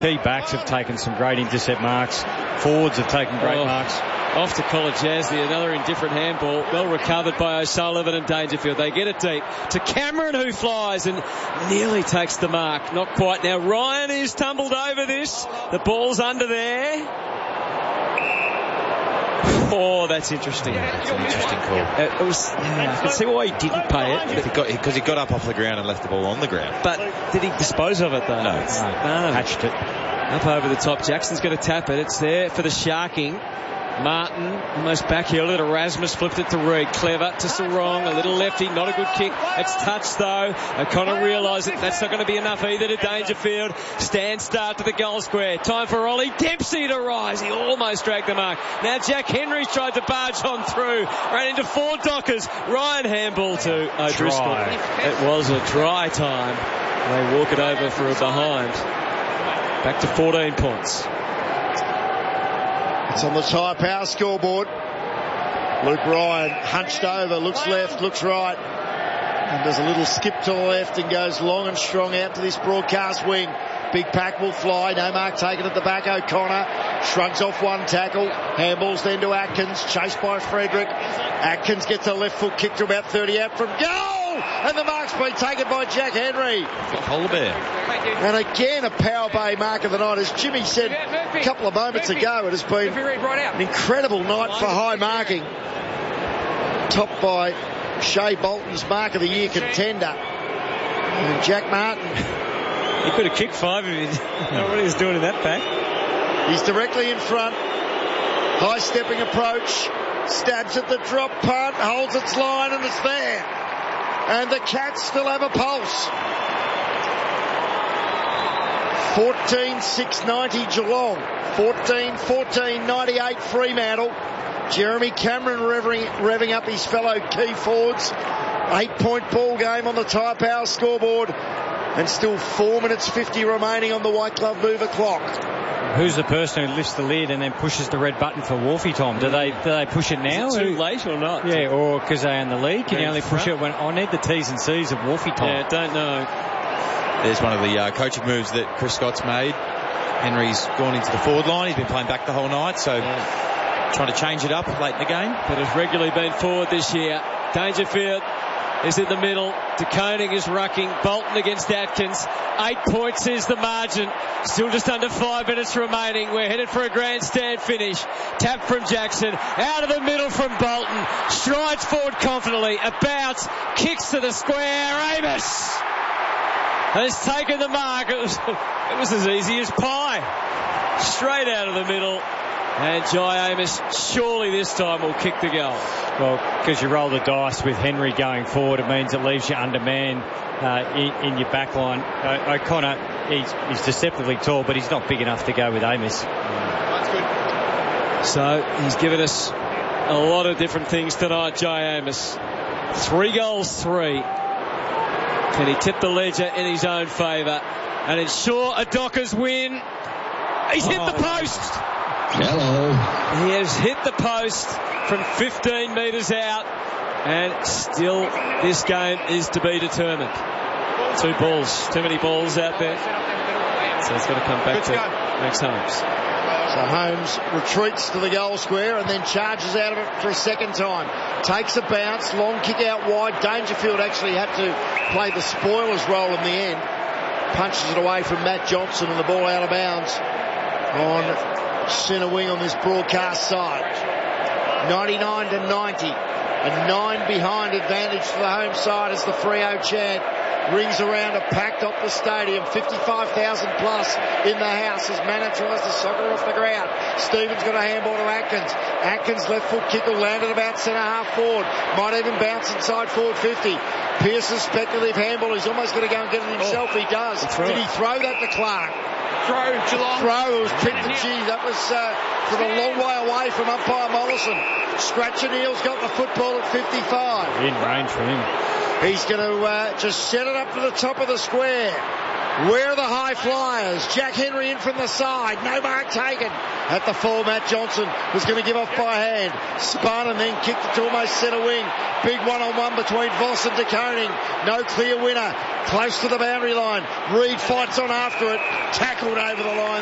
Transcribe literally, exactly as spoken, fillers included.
Key backs have taken some great intercept marks. Forwards have taken great oh, marks. Off to Kolodjasny, another indifferent handball. Well recovered by O'Sullivan and Dangerfield. They get it deep to Cameron, who flies and nearly takes the mark. Not quite. Now Ryan is tumbled over this. The ball's under there. Oh, that's interesting. Yeah, that's an interesting call. It was, yeah, I can see why he didn't pay it. Because he, got, because he got up off the ground and left the ball on the ground. But did he dispose of it, though? No. No. no. Hatched it. Up over the top. Jackson's going to tap it. It's there for the Sharking. Martin almost backheeled it. Erasmus flipped it to Reed. Clever to Sarong. A little lefty. Not a good kick. It's touched, though. O'Connor realised it. That's not going to be enough either to Dangerfield. Stand start to the goal square. Time for Ollie Dempsey to rise. He almost dragged the mark. Now Jack Henry's tried to barge on through. Ran into four Dockers. Ryan handball to O'Driscoll. It was a dry time. They walk it over for a behind. Back to fourteen points. It's on the Tyre Power scoreboard. Luke Ryan hunched over, looks left, looks right, and does a little skip to the left and goes long and strong out to this broadcast wing. Big pack will fly. No mark taken at the back. O'Connor shrugs off one tackle. Handballs then to Atkins, chased by Frederick. Atkins gets a left foot kick to about thirty out from goal. And the mark's been taken by Jack Henry. Holbear. And again, a Power Bay mark of the night. As Jimmy said a couple of moments ago, it has been an incredible night for high marking. Topped by Shea Bolton's Mark of the Year contender. And Jack Martin. He could have kicked five if he didn't know what he was doing in that pack. He's directly in front. High stepping approach. Stabs at the drop punt. Holds its line and it's there. And the Cats still have a pulse. fourteen six ninety Geelong. fourteen fourteen ninety-eight Fremantle. Jeremy Cameron revving, revving up his fellow key forwards. Eight-point ball game on the Tyre Power scoreboard. And still four minutes fifty remaining on the White Glove Mover clock. Who's the person who lifts the lid and then pushes the red button for Wolfie, Tom? Do they do they push it now? Is it too late or not? Yeah, or because they're in the lead. Can you only push it when I need the T's and C's of Wolfie, Tom? Yeah, don't know. There's one of the uh, coaching moves that Chris Scott's made. Henry's gone into the forward line. He's been playing back the whole night, so yeah. Trying to change it up late in the game. But has regularly been forward this year. Dangerfield is in the middle. De Koning is rucking. Bolton against Atkins. Eight points is the margin. Still just under five minutes remaining. We're headed for a grandstand finish. Tap from Jackson. Out of the middle from Bolton. Strides forward confidently. A bounce. Kicks to the square. Amos has taken the mark. It was, it was as easy as pie. Straight out of the middle. And Jai Amos surely this time will kick the goal. Well, because you roll the dice with Henry going forward, it means it leaves you undermanned uh, in, in your back line. O- O'Connor, he's, he's deceptively tall, but he's not big enough to go with Amos. That's good. So he's given us a lot of different things tonight, Jai Amos. Three goals, three. Can he tip the ledger in his own favour and ensure a Dockers win? He's hit the post. Hello. He has hit the post from fifteen metres out, and still this game is to be determined. Two balls, too many balls out there. So it's got to come back to Max Holmes. So Holmes retreats to the goal square and then charges out of it for a second time. Takes a bounce, long kick out wide. Dangerfield actually had to play the spoilers role in the end. Punches it away from Matt Johnson and the ball out of bounds on centre wing on this broadcast side. ninety-nine to ninety. A nine behind advantage for the home side as the Freo chant rings around a packed up the stadium. fifty-five thousand plus in the house as Manna tries to soccer off the ground. Stevens got a handball to Atkins. Atkins left foot kick will land at about centre half forward. Might even bounce inside forward fifty. Pearce's speculative handball. He's almost going to go and get it himself. Oh, he does. Did he throw that to Clark? Throw, Geelong. Throw, it was picked to G. That was uh, from a long way away from umpire Mollison. Scratch and Neal's got the football at fifty-five. In range for him. He's going to uh, just set it up to the top of the square. Where are the high flyers? Jack Henry in from the side. No mark taken. At the full, Matt Johnson was going to give off by hand. Spun and then kicked it to almost centre wing. Big one-on-one between Voss and De Koning. No clear winner. Close to the boundary line. Reed fights on after it. Tackled over the line.